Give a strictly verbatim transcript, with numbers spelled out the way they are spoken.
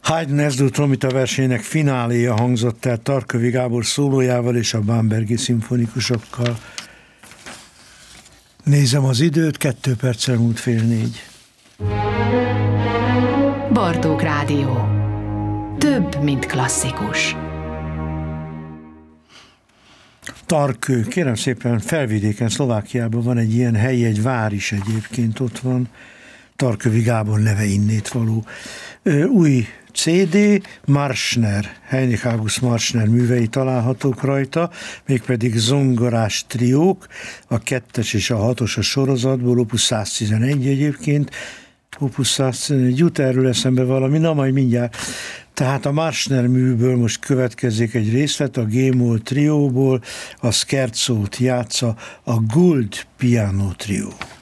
Haydn Eszdur trombita versenyének fináléja hangzott el Tarkövi Gábor szólójával és a bambergi szimfonikusokkal. Nézem az időt, kettő perccel múlt fél négy. Bartók Rádió. Több, mint klasszikus. Tarkő, kérem szépen, Felvidéken, Szlovákiában van egy ilyen hely, egy vár is egyébként ott van. Tarkövi Gábor neve innét való. Új cé dé, Marschner, Heinrich August Marschner művei találhatók rajta, mégpedig zongorás triók, a kettes és a hatos a sorozatból, opus száztizenegy egyébként, opus száztizenegy, jut erről eszembe valami, na majd mindjárt. Tehát a Marschner műből most következik egy részlet, a G-moll trióból, a scherzót játsza a Gould piano trió.